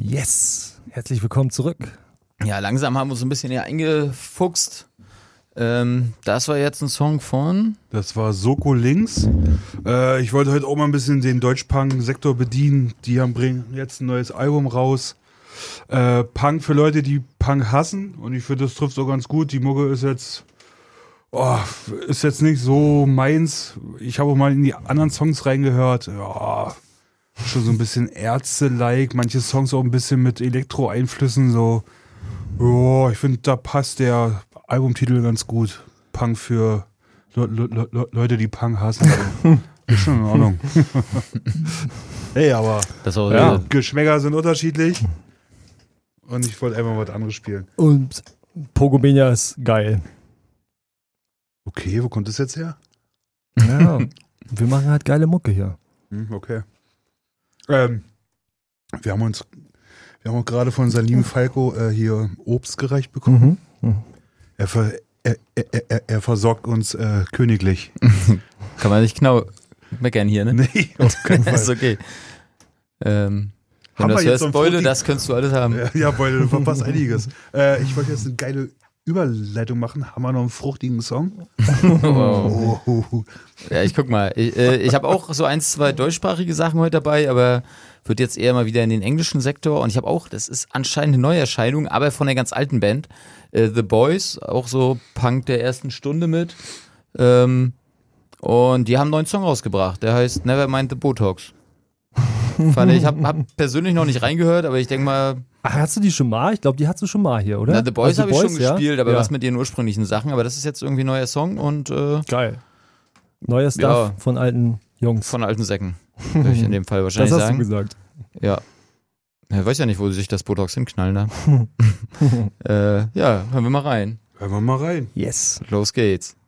Yes, herzlich willkommen zurück. Ja, langsam haben wir uns ein bisschen hier eingefuchst. Das war jetzt ein Song von... Das war Soko Links. Ich wollte heute auch mal ein bisschen den Deutschpunk-Sektor bedienen. Die bringen jetzt ein neues Album raus. Punk für Leute, die Punk hassen. Und ich finde, das trifft auch ganz gut. Die Mucke ist jetzt nicht so meins. Ich habe auch mal in die anderen Songs reingehört. Ja, schon so ein bisschen Ärzte-like. Manche Songs auch ein bisschen mit Elektro-Einflüssen. So, ja, ich finde, da passt der Albumtitel ganz gut. Punk für Leute, die Punk hassen. Ist schon in Ordnung. Hey, aber Geschmäcker sind unterschiedlich. Und ich wollte einfach mal was anderes spielen. Und Pogomenia ist geil. Okay, wo kommt das jetzt her? Ja, wir machen halt geile Mucke hier. Okay. Wir haben auch gerade von Salim Falco hier Obst gereicht bekommen. Mhm. Er versorgt uns königlich. Kann man nicht genau meckern hier, ne? Nee, auf keinen Fall. Ist okay. Wenn du das hörst, Beule, das könntest du alles haben. Ja, Beule, du verpasst einiges. Ich wollte jetzt eine geile Überleitung machen. Haben wir noch einen fruchtigen Song? Wow. Ja, ich guck mal. Ich habe auch so 1, 2 deutschsprachige Sachen heute dabei, aber wird jetzt eher mal wieder in den englischen Sektor. Und ich habe auch, das ist anscheinend eine Neuerscheinung, aber von der ganz alten Band. The Boys, auch so Punk der ersten Stunde mit. Und die haben einen neuen Song rausgebracht. Der heißt Nevermind the Botox. Hab persönlich noch nicht reingehört, aber ich denke mal... Ach, hast du die schon mal? Ich glaube, die hast du schon mal hier, oder? Na, The Boys habe ich schon gespielt, aber ja. was mit den ursprünglichen Sachen. Aber das ist jetzt irgendwie ein neuer Song und... Geil. Neuer Stuff von alten Jungs. Von alten Säcken, würde ich in dem Fall wahrscheinlich sagen. Das hast sagen. du gesagt. Ja. Ich weiß ja nicht, wo sie sich das Botox hinknallen da. Ja, hören wir mal rein. Hören wir mal rein. Yes. Los geht's.